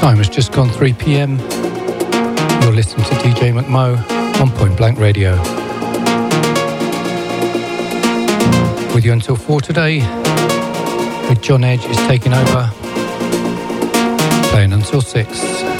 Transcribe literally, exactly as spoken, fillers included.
Time has just gone three p.m. You're listening to D J McMo on Point Blank Radio. With you until four today, with John Edge is taking over, playing until six.